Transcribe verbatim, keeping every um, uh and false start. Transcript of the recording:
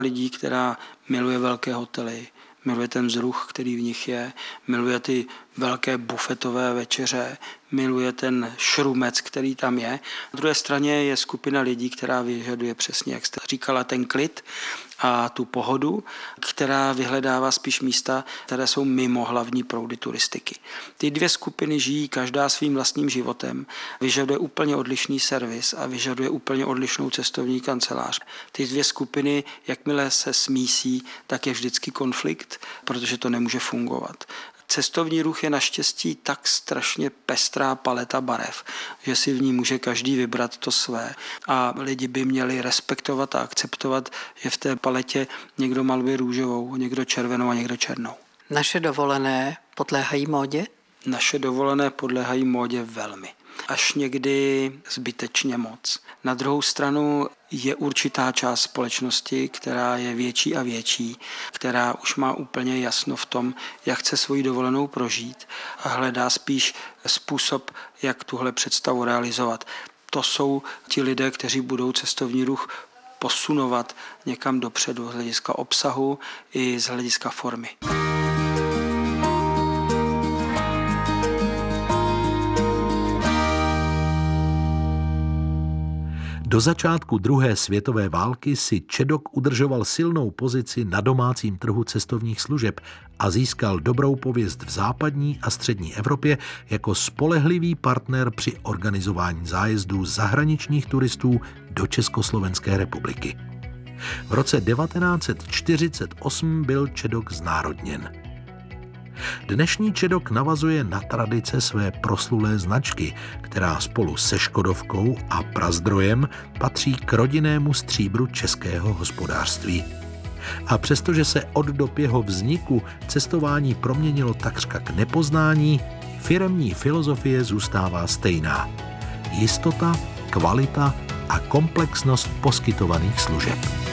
lidí, která miluje velké hotely, miluje ten vzruch, který v nich je, miluje ty velké bufetové večeře, miluje ten šrumec, který tam je. Na druhé straně je skupina lidí, která vyžaduje přesně, jak jste říkala, ten klid a tu pohodu, která vyhledává spíš místa, které jsou mimo hlavní proudy turistiky. Ty dvě skupiny žijí každá svým vlastním životem, vyžaduje úplně odlišný servis a vyžaduje úplně odlišnou cestovní kancelář. Ty dvě skupiny, jakmile se smísí, tak je vždycky konflikt, protože to nemůže fungovat. Cestovní ruch je naštěstí tak strašně pestrá paleta barev, že si v ní může každý vybrat to své. A lidi by měli respektovat a akceptovat, že v té paletě někdo maluje růžovou, někdo červenou a někdo černou. Naše dovolené podléhají módě? Naše dovolené podléhají módě velmi. Až někdy zbytečně moc. Na druhou stranu je určitá část společnosti, která je větší a větší, která už má úplně jasno v tom, jak chce svoji dovolenou prožít a hledá spíš způsob, jak tuhle představu realizovat. To jsou ti lidé, kteří budou cestovní ruch posunovat někam dopředu z hlediska obsahu i z hlediska formy. Do začátku druhé světové války si Čedok udržoval silnou pozici na domácím trhu cestovních služeb a získal dobrou pověst v západní a střední Evropě jako spolehlivý partner při organizování zájezdů zahraničních turistů do Československé republiky. V roce devatenáct set čtyřicet osm byl Čedok znárodněn. Dnešní Čedok navazuje na tradice své proslulé značky, která spolu se Škodovkou a Prazdrojem patří k rodinnému stříbru českého hospodářství. A přestože se od dob jeho vzniku cestování proměnilo takřka k nepoznání, firemní filozofie zůstává stejná. Jistota, kvalita a komplexnost poskytovaných služeb.